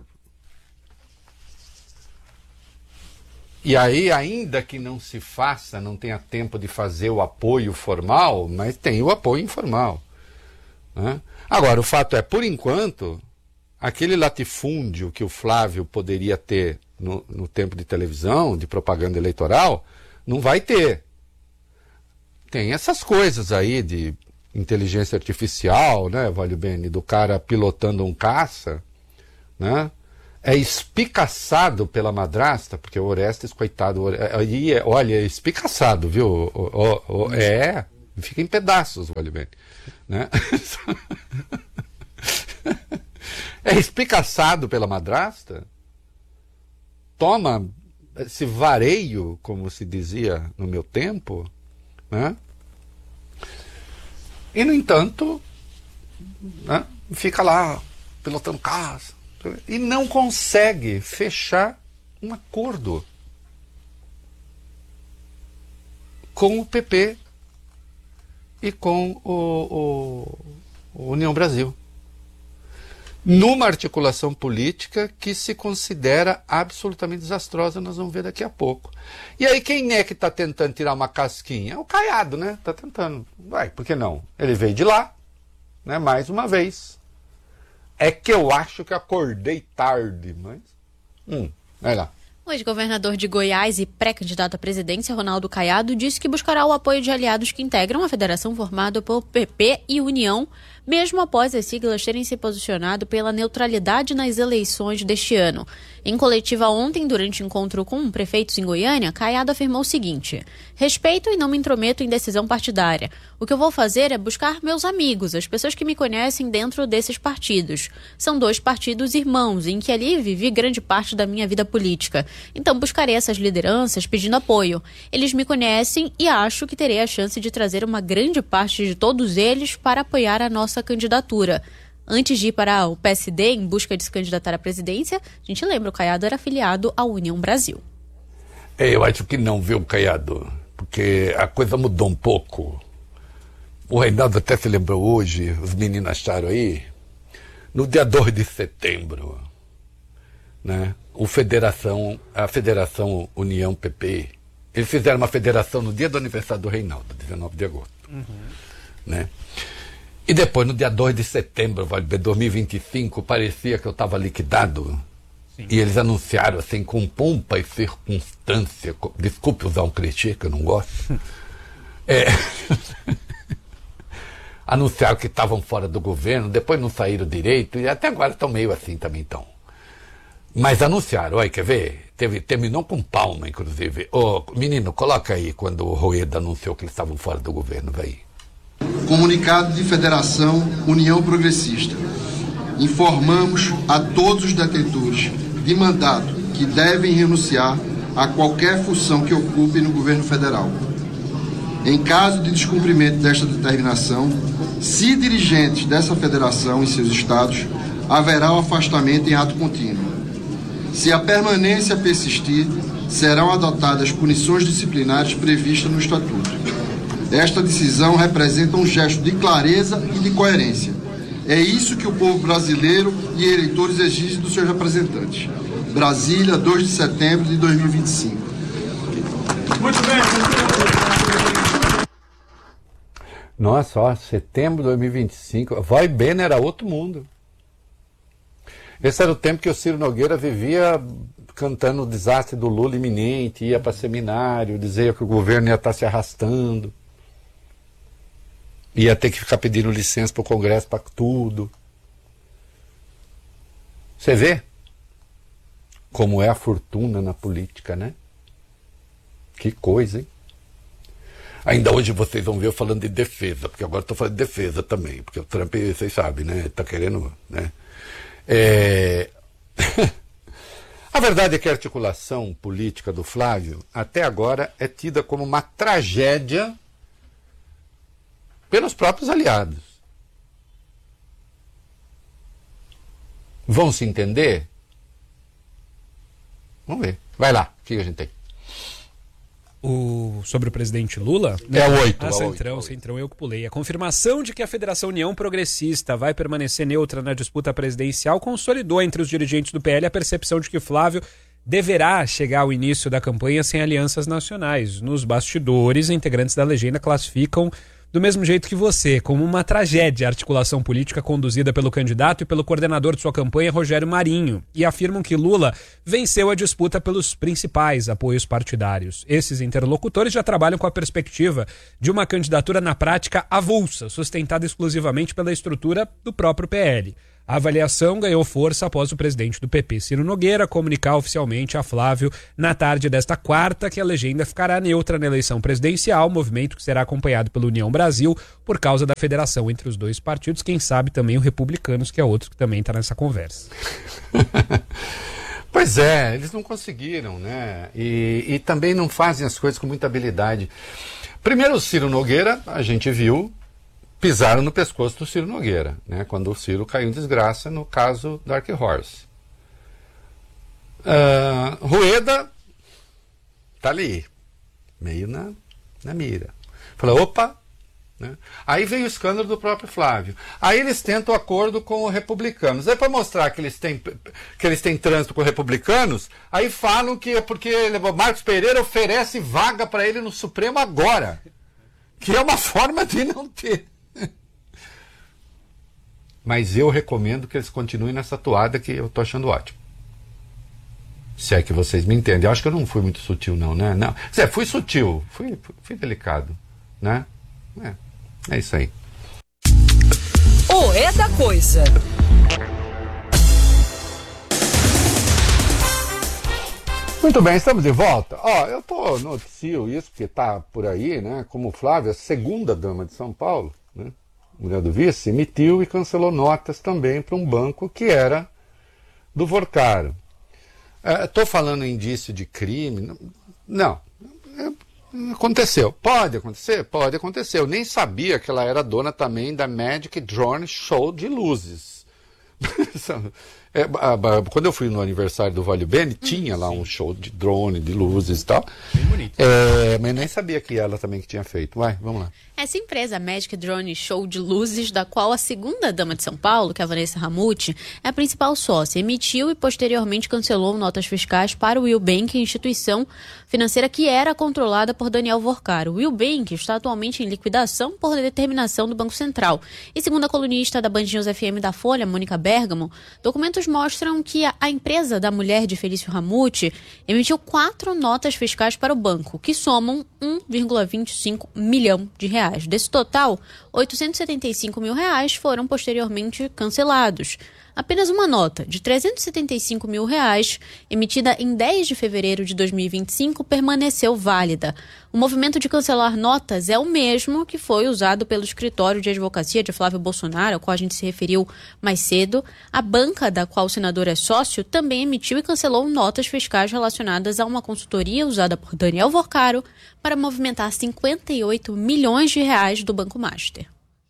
E aí, ainda que não se faça, não tenha tempo de fazer o apoio formal, mas tem o apoio informal. Né? Agora, o fato é, por enquanto, aquele latifúndio que o Flávio poderia ter no tempo de televisão, de propaganda eleitoral, não vai ter. Tem essas coisas aí de inteligência artificial, né, Valio Bene, do cara pilotando um caça, né? É espicaçado pela madrasta, porque o Orestes, coitado, aí olha, é espicaçado, viu? Fica em pedaços, Valio Bene, né? É espicaçado pela madrasta, toma esse vareio, como se dizia no meu tempo, né? E, no entanto, né, fica lá pilotando carros e não consegue fechar um acordo com o PP e com o União Brasil, numa articulação política que se considera absolutamente desastrosa, nós vamos ver daqui a pouco. E aí quem é que está tentando tirar uma casquinha? É o Caiado, né? Está tentando. Vai, por que não? Ele veio de lá, né? Mais uma vez. É que eu acho que acordei tarde, mas... vai lá. O ex-governador de Goiás e pré-candidato à presidência, Ronaldo Caiado, disse que buscará o apoio de aliados que integram a federação formada por PP e União, mesmo após as siglas terem se posicionado pela neutralidade nas eleições deste ano. Em coletiva ontem, durante encontro com prefeitos em Goiânia, Caiado afirmou o seguinte: respeito e não me intrometo em decisão partidária. O que eu vou fazer é buscar meus amigos, as pessoas que me conhecem dentro desses partidos. São 2 partidos irmãos, em que ali vivi grande parte da minha vida política. Então buscarei essas lideranças pedindo apoio. Eles me conhecem e acho que terei a chance de trazer uma grande parte de todos eles para apoiar a nossa candidatura. Antes de ir para o PSD em busca de se candidatar à presidência, a gente lembra, o Caiado era afiliado à União Brasil. Eu acho que não, viu, Caiado? Porque a coisa mudou um pouco. O Reinaldo até se lembrou hoje, os meninos acharam aí, no dia 2 de setembro, né, a Federação União PP, eles fizeram uma federação no dia do aniversário do Reinaldo, 19 de agosto. Né? E depois, no dia 2 de setembro, de 2025, parecia que eu estava liquidado. Sim. E eles anunciaram, assim, com pompa e circunstância, desculpe usar um clichê, que eu não gosto, anunciaram que estavam fora do governo, depois não saíram direito, e até agora estão meio assim também, então. Mas anunciaram, olha, quer ver? Terminou com palma, inclusive. Menino, coloca aí quando o Rueda anunciou que eles estavam fora do governo, vai. Comunicado de Federação União Progressista. Informamos a todos os detentores de mandato que devem renunciar a qualquer função que ocupem no governo federal. Em caso de descumprimento desta determinação, se dirigentes dessa federação em seus estados, haverá o afastamento em ato contínuo. Se a permanência persistir, serão adotadas punições disciplinares previstas no Estatuto. Esta decisão representa um gesto de clareza e de coerência. É isso que o povo brasileiro e eleitores exigem dos seus representantes. Brasília, 2 de setembro de 2025. Muito bem. Nossa, ó, setembro de 2025. Vai bem, era outro mundo. Esse era o tempo que o Ciro Nogueira vivia cantando o desastre do Lula iminente, ia para seminário, dizia que o governo ia estar se arrastando, ia ter que ficar pedindo licença para o Congresso para tudo. Você vê como é a fortuna na política, né? Que coisa, hein? Ainda hoje vocês vão ver eu falando de defesa, porque agora estou falando de defesa também, porque o Trump, vocês sabem, né? Está querendo, né? A verdade é que a articulação política do Flávio até agora é tida como uma tragédia pelos próprios aliados. Vão se entender? Vamos ver. Vai lá, o que a gente tem? Sobre o presidente Lula? É o 8. Centrão, eu que pulei. A confirmação de que a Federação União Progressista vai permanecer neutra na disputa presidencial consolidou entre os dirigentes do PL a percepção de que Flávio deverá chegar ao início da campanha sem alianças nacionais. Nos bastidores, integrantes da legenda classificam do mesmo jeito que você, como uma tragédia a articulação política conduzida pelo candidato e pelo coordenador de sua campanha, Rogério Marinho, e afirmam que Lula venceu a disputa pelos principais apoios partidários. Esses interlocutores já trabalham com a perspectiva de uma candidatura na prática avulsa, sustentada exclusivamente pela estrutura do próprio PL. A avaliação ganhou força após o presidente do PP, Ciro Nogueira, comunicar oficialmente a Flávio na tarde desta quarta que a legenda ficará neutra na eleição presidencial, movimento que será acompanhado pela União Brasil por causa da federação entre os dois partidos, quem sabe também o Republicanos, que é outro que também está nessa conversa. Pois é, eles não conseguiram, né? E também não fazem as coisas com muita habilidade. Primeiro, o Ciro Nogueira, a gente viu, pisaram no pescoço do Ciro Nogueira, né? Quando o Ciro caiu em desgraça no caso Dark Horse. Rueda tá ali, meio na mira. Falou, opa, né? Aí veio o escândalo do próprio Flávio. Aí eles tentam acordo com os republicanos. Aí para mostrar que eles têm trânsito com os republicanos, aí falam que é porque o Marcos Pereira oferece vaga para ele no Supremo agora, que é uma forma de não ter. Mas eu recomendo que eles continuem nessa toada que eu tô achando ótimo. Se é que vocês me entendem. Eu acho que eu não fui muito sutil, não, né? Não. Fui sutil, fui delicado, né? É isso aí. O É da Coisa. Muito bem, estamos de volta. Eu noticio isso porque tá por aí, né? Como Flávia, a segunda dama de São Paulo, né? Mulher do vice, emitiu e cancelou notas também para um banco que era do Vorcaro. Estou falando em indício de crime? Não. Aconteceu. Pode acontecer? Pode acontecer. Eu nem sabia que ela era dona também da Magic Drone Show de luzes. Quando eu fui no aniversário do Vale Bene, tinha lá um show de drone, de luzes e tal. Bem bonito. Mas nem sabia que ela também que tinha feito. Vamos lá. Essa empresa, Magic Drone Show de Luzes, da qual a segunda dama de São Paulo, que é a Vanessa Ramuti, é a principal sócia, emitiu e posteriormente cancelou notas fiscais para o Will Bank, instituição financeira que era controlada por Daniel Vorcaro. O Will Bank está atualmente em liquidação por determinação do Banco Central. E segundo a colunista da Band News FM da Folha, Mônica Bergamo, documentos mostram que a empresa da mulher de Felício Ramuti emitiu 4 notas fiscais para o banco, que somam 1,25 milhão de reais. Desse total, 875 mil reais foram posteriormente cancelados. Apenas uma nota de 375 mil reais, emitida em 10 de fevereiro de 2025, permaneceu válida. O movimento de cancelar notas é o mesmo que foi usado pelo escritório de advocacia de Flávio Bolsonaro, ao qual a gente se referiu mais cedo. A banca da qual o senador é sócio também emitiu e cancelou notas fiscais relacionadas a uma consultoria usada por Daniel Vorcaro para movimentar 58 milhões de reais do Banco Master.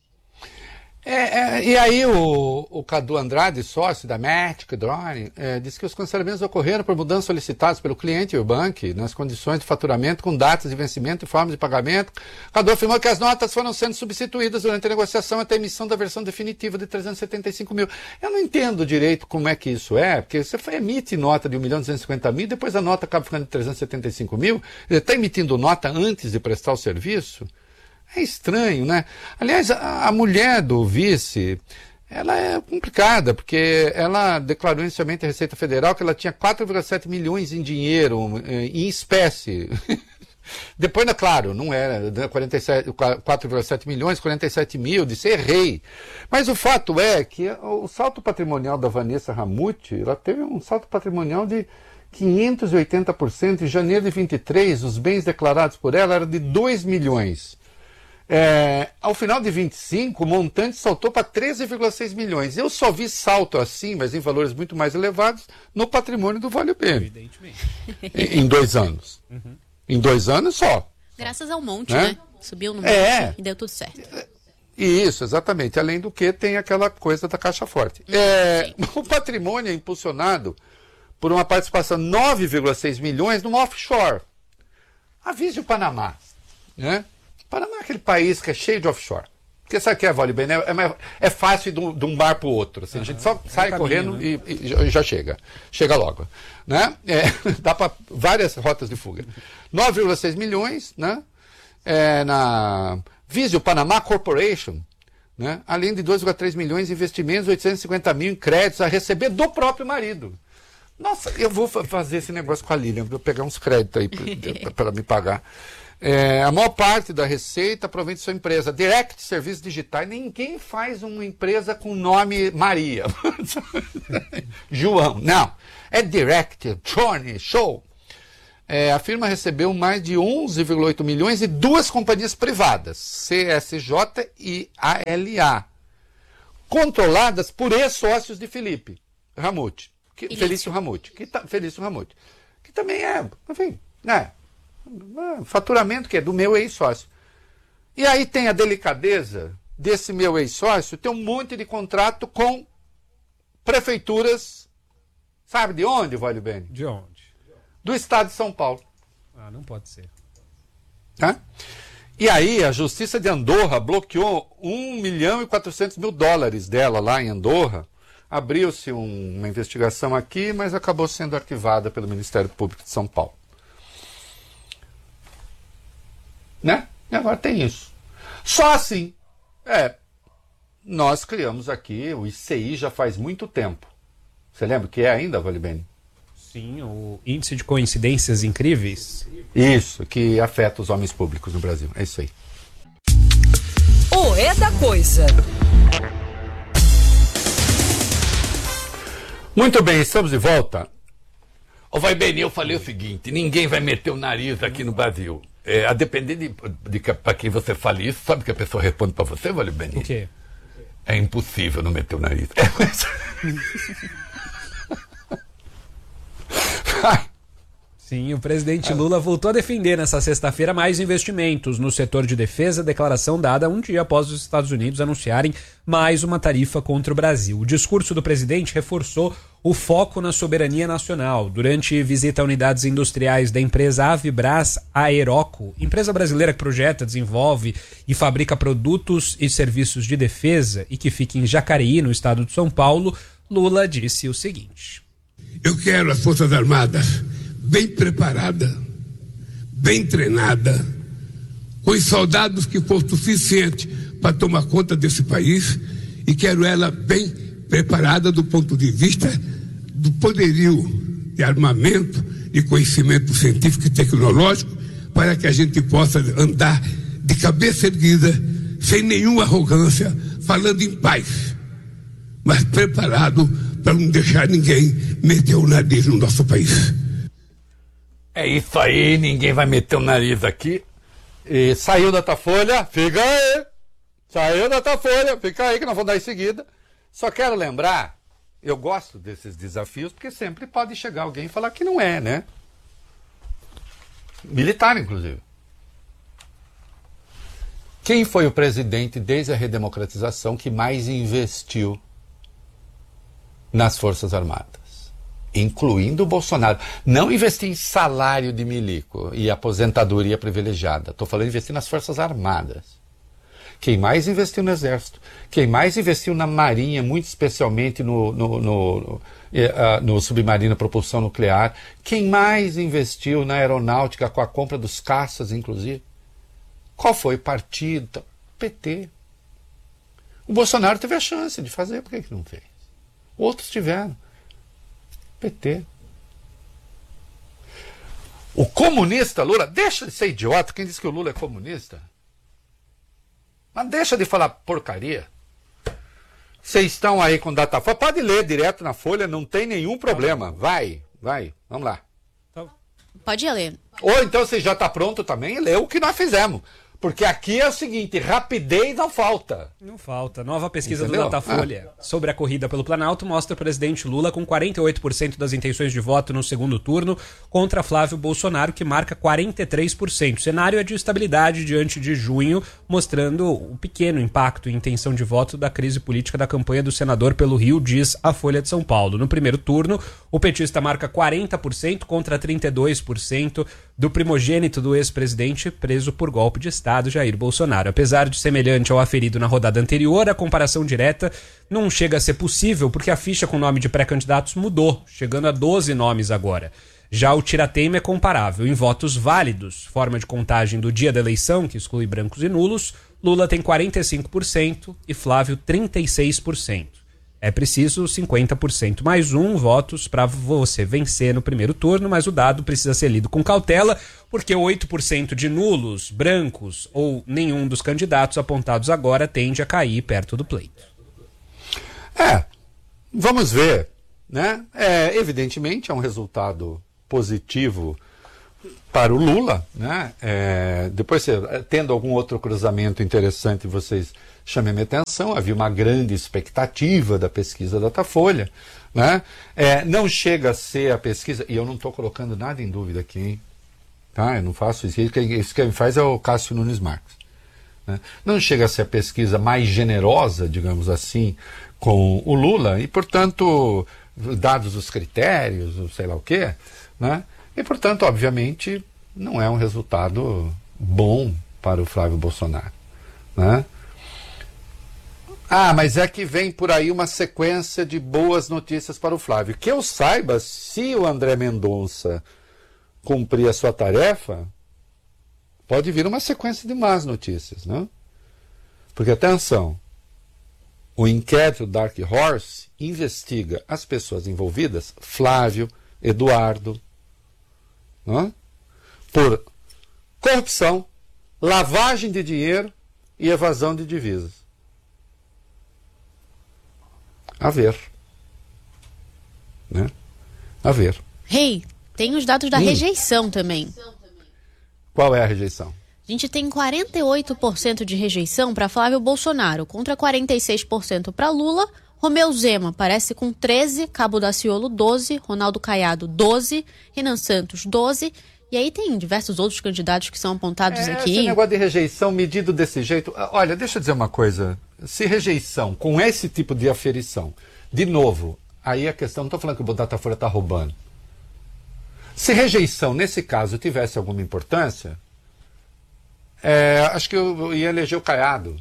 E aí o Cadu Andrade, sócio da Magic Drone, disse que os cancelamentos ocorreram por mudanças solicitadas pelo cliente e o banco nas condições de faturamento com datas de vencimento e formas de pagamento. Cadu afirmou que as notas foram sendo substituídas durante a negociação até a emissão da versão definitiva de 375 mil. Eu não entendo direito como é que isso porque você emite nota de 1.250.000, depois a nota acaba ficando de 375 mil, ele está emitindo nota antes de prestar o serviço. É estranho, né? Aliás, a mulher do vice, ela é complicada, porque ela declarou inicialmente à Receita Federal que ela tinha 4,7 milhões em dinheiro, em espécie. Depois, claro, não era 4,7 milhões, 47 mil, disse errei. Mas o fato é que o salto patrimonial da Vanessa Ramuti, ela teve um salto patrimonial de 580%. Em janeiro de 23, os bens declarados por ela eram de 2 milhões. Ao final de 25, o montante saltou para 13,6 milhões. Eu só vi salto assim, mas em valores muito mais elevados, no patrimônio do Vale Bene. Evidentemente. Em 2 anos. Uhum. Em 2 anos só. Graças ao monte, né? Subiu no monte e deu tudo certo. Isso, exatamente. Além do que, tem aquela coisa da caixa forte. O patrimônio é impulsionado por uma participação de 9,6 milhões numa offshore. Avise o Panamá, né? Panamá é aquele país que é cheio de offshore. Porque sabe o que é Vale Bene? É fácil ir de um bar para o outro. Assim, a gente só sai correndo, né? e já chega. Chega logo. Né? Dá para várias rotas de fuga. 9,6 milhões, né? Visio Panama Corporation, né? Além de 2,3 milhões de investimentos, 850 mil em créditos a receber do próprio marido. Nossa, eu vou fazer esse negócio com a Lilian, vou pegar uns créditos aí para me pagar. A maior parte da receita provém de sua empresa. Direct Serviços Digitais. Ninguém faz uma empresa com nome Maria. João. Não. É Direct, Johnny, Show. A firma recebeu mais de 11,8 milhões de 2 companhias privadas, CSJ e ALA, controladas por ex-sócios de Felipe Ramute. Felício Ramute. Felício Ramute. Que também é, enfim, né? Faturamento que é do meu ex-sócio. E aí tem a delicadeza desse meu ex-sócio ter um monte de contrato com prefeituras, sabe de onde, Vale Bene? De onde? Do estado de São Paulo. Ah, não pode ser. Tá? E aí a Justiça de Andorra bloqueou 1 milhão e 400 mil dólares dela lá em Andorra. Abriu-se uma investigação aqui, mas acabou sendo arquivada pelo Ministério Público de São Paulo. Né? E agora tem isso. Só assim, nós criamos aqui o ICI já faz muito tempo. Você lembra o que é ainda, Vale Bene? Sim, o Índice de Coincidências Incríveis. Isso, que afeta os homens públicos no Brasil. É isso aí. O É da Coisa. Muito bem, estamos de volta. Ô, Vai Bene, eu falei o seguinte, ninguém vai meter o nariz aqui no Brasil. A depender de para quem você fale isso, sabe que a pessoa responde para você, Vale Bene? O quê? É impossível não meter o nariz. Sim, o presidente Lula voltou a defender nessa sexta-feira mais investimentos no setor de defesa, declaração dada um dia após os Estados Unidos anunciarem mais uma tarifa contra o Brasil. O discurso do presidente reforçou o foco na soberania nacional. Durante visita a unidades industriais da empresa Avibras Aeroco, empresa brasileira que projeta, desenvolve e fabrica produtos e serviços de defesa e que fica em Jacareí, no estado de São Paulo, Lula disse o seguinte: eu quero as Forças Armadas bem preparada, bem treinada, com os soldados que for suficiente para tomar conta desse país, e quero ela bem preparada do ponto de vista do poderio de armamento e conhecimento científico e tecnológico, para que a gente possa andar de cabeça erguida, sem nenhuma arrogância, falando em paz, mas preparado para não deixar ninguém meter o nariz no nosso país. É isso aí, ninguém vai meter o nariz aqui. E saiu da Datafolha, fica aí. Saiu da Datafolha, fica aí que nós vamos dar em seguida. Só quero lembrar, eu gosto desses desafios, porque sempre pode chegar alguém e falar que não é, né? Militar, inclusive. Quem foi o presidente desde a redemocratização que mais investiu nas Forças Armadas? Incluindo o Bolsonaro. Não investir em salário de milico e aposentadoria privilegiada. Estou falando de investir nas Forças Armadas. Quem mais investiu no Exército, quem mais investiu na Marinha, muito especialmente no submarino propulsão nuclear, quem mais investiu na aeronáutica com a compra dos caças, inclusive. Qual foi o partido? PT. O Bolsonaro teve a chance de fazer, por que não fez? Outros tiveram. PT. O comunista Lula, deixa de ser idiota, quem diz que o Lula é comunista? Mas deixa de falar porcaria. Vocês estão aí com Datafolha, pode ler direto na Folha, não tem nenhum problema. Vai, vamos lá. Pode ler. Ou então você já está pronto também e lê o que nós fizemos. Porque aqui é o seguinte, rapidez não falta. Não falta. Nova pesquisa Entendeu? do Datafolha sobre a corrida pelo Planalto mostra o presidente Lula com 48% das intenções de voto no segundo turno contra Flávio Bolsonaro, que marca 43%. O cenário é de estabilidade diante de junho, mostrando o pequeno impacto e intenção de voto da crise política da campanha do senador pelo Rio, diz a Folha de São Paulo. No primeiro turno, o petista marca 40% contra 32% do primogênito do ex-presidente preso por golpe de Estado, Jair Bolsonaro. Apesar de semelhante ao aferido na rodada anterior, a comparação direta não chega a ser possível porque a ficha com nome de pré-candidatos mudou, chegando a 12 nomes agora. Já o tirateima é comparável em votos válidos, forma de contagem do dia da eleição, que exclui brancos e nulos. Lula tem 45% e Flávio 36%. É preciso 50% mais votos para você vencer no primeiro turno, mas o dado precisa ser lido com cautela, porque 8% de nulos, brancos ou nenhum dos candidatos apontados agora tende a cair perto do pleito. Vamos ver, né? Evidentemente é um resultado positivo para o Lula, né? Depois, tendo algum outro cruzamento interessante, vocês chamem a minha atenção. Havia uma grande expectativa da pesquisa Datafolha, né? Não chega a ser a pesquisa, e eu não estou colocando nada em dúvida aqui, hein? Tá? Eu não faço isso. Isso quem faz é o Cássio Nunes Marques, né? Não chega a ser a pesquisa mais generosa, digamos assim, com o Lula, e, portanto, dados os critérios, sei lá o quê, né? E, portanto, obviamente, não é um resultado bom para o Flávio Bolsonaro, né? Mas é que vem por aí uma sequência de boas notícias para o Flávio. Que eu saiba, se o André Mendonça cumprir a sua tarefa, pode vir uma sequência de más notícias, né? Porque, atenção, o inquérito Dark Horse investiga as pessoas envolvidas, Flávio, Eduardo, né, por corrupção, lavagem de dinheiro e evasão de divisas. A ver. Né? A ver. Tem os dados da rejeição também. Qual é a rejeição? A gente tem 48% de rejeição para Flávio Bolsonaro, contra 46% para Lula. Romeu Zema aparece com 13%, Cabo Daciolo 12%, Ronaldo Caiado 12%, Renan Santos 12%. E aí tem diversos outros candidatos que são apontados aqui. Esse negócio de rejeição medido desse jeito... Olha, deixa eu dizer uma coisa. Se rejeição com esse tipo de aferição, de novo, aí a questão... Não estou falando que o Datafolha está roubando. Se rejeição, nesse caso, tivesse alguma importância, acho que eu ia eleger o Caiado.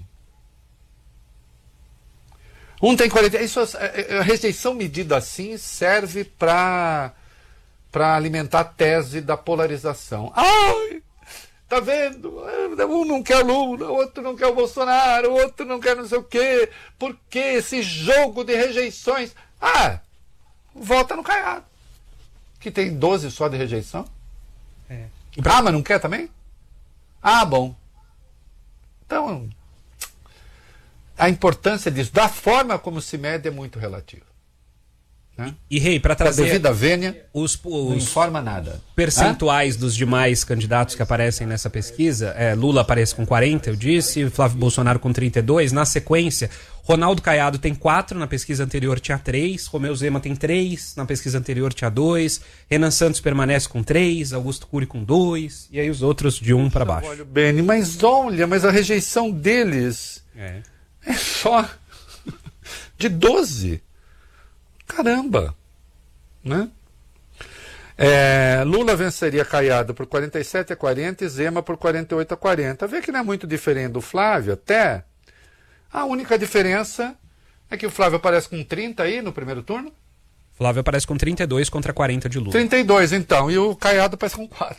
Um tem 40... a rejeição medida assim serve para alimentar a tese da polarização. Tá vendo? Um não quer Lula, o outro não quer o Bolsonaro, o outro não quer não sei o quê. Por que esse jogo de rejeições? Vota no Caiado, que tem 12 só de rejeição. Mas não quer também? Bom. Então, a importância disso, da forma como se mede, é muito relativa. Né? E para trazer a devida vênia, os não informa nada. Percentuais dos demais candidatos que aparecem nessa pesquisa, Lula aparece com 40%, eu disse, Flávio Bolsonaro com 32%. Na sequência, Ronaldo Caiado tem 4%, na pesquisa anterior tinha 3%, Romeu Zema tem 3%, na pesquisa anterior tinha 2%, Renan Santos permanece com 3%, Augusto Cury com 2%, e aí os outros de 1 para baixo. Olha, Beni, mas a rejeição deles é só de 12%. Caramba! Né? Lula venceria Caiado por 47-40 e Zema por 48-40. Vê que não é muito diferente do Flávio, até. A única diferença é que o Flávio aparece com 30 aí no primeiro turno. Flávio aparece com 32 contra 40 de Lula. 32, então. E o Caiado aparece com 4.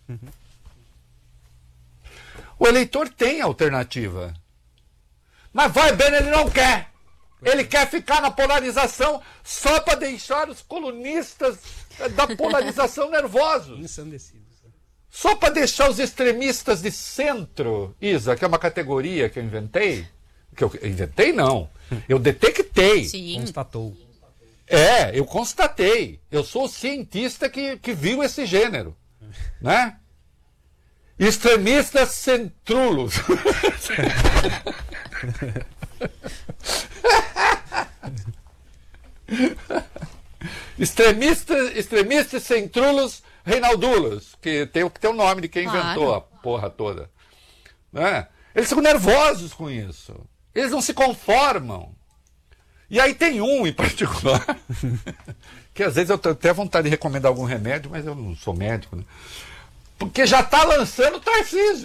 O eleitor tem alternativa. Mas ele não quer. Ele quer ficar na polarização só para deixar os colunistas da polarização nervosos. Ensandecidos. Só para deixar os extremistas de centro, Isa, que é uma categoria que eu inventei. Que eu inventei, não. Eu detectei. Sim. Constatou. Eu constatei. Eu sou o cientista que viu esse gênero. Né? Extremistas centrulos. Extremistas centrulos Reinaldulos, que tem o nome de quem inventou a porra toda. Né? Eles ficam nervosos com isso. Eles não se conformam. E aí tem um em particular, que às vezes eu tenho até vontade de recomendar algum remédio, mas eu não sou médico, né? Porque já está lançando o Tarcísio.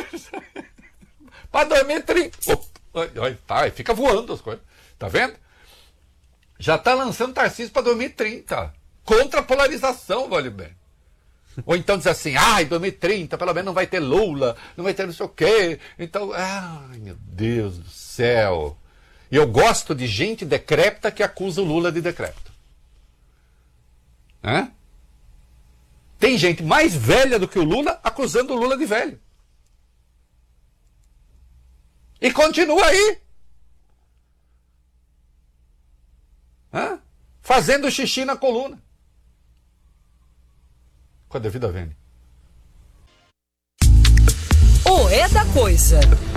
Para 2030. Fica voando as coisas. Tá vendo? Já está lançando Tarcísio para 2030. Contra a polarização, vale bem. Ou então diz assim, em 2030 pelo menos não vai ter Lula, não vai ter não sei o quê. Então, meu Deus do céu. E eu gosto de gente decrépita que acusa o Lula de decrépito. Tem gente mais velha do que o Lula acusando o Lula de velho. E continua aí. Fazendo xixi na coluna. Com a devida vênia. O É da Coisa.